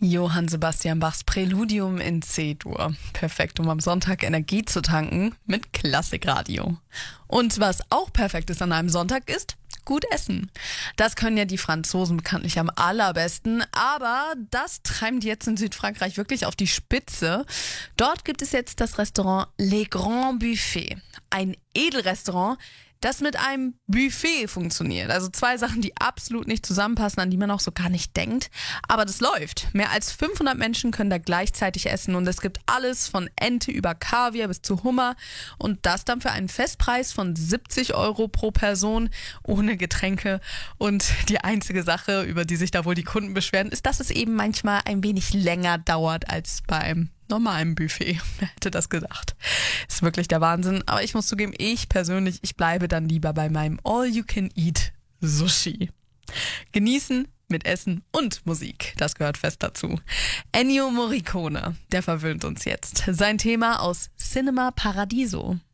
Johann Sebastian Bachs Präludium in C-Dur. Perfekt, um am Sonntag Energie zu tanken mit Klassikradio. Und was auch perfekt ist an einem Sonntag ist gut essen. Das können ja die Franzosen bekanntlich am allerbesten, aber das treibt jetzt in Südfrankreich wirklich auf die Spitze. Dort gibt es jetzt das Restaurant Les Grands Buffets, ein Edelrestaurant, das mit einem Buffet funktioniert. Also zwei Sachen, die absolut nicht zusammenpassen, an die man auch so gar nicht denkt. Aber das läuft. Mehr als 500 Menschen können da gleichzeitig essen und es gibt alles von Ente über Kaviar bis zu Hummer und das dann für einen Festpreis von 70 € pro Person ohne Getränke. Und die einzige Sache, über die sich da wohl die Kunden beschweren, ist, dass es eben manchmal ein wenig länger dauert als beim normalen Buffet. Wer hätte das gedacht? Ist wirklich der Wahnsinn. Aber ich muss zugeben, ich bleibe dann lieber bei meinem All-You-Can-Eat-Sushi. Genießen mit Essen und Musik, das gehört fest dazu. Ennio Morricone, der verwöhnt uns jetzt. Sein Thema aus Cinema Paradiso.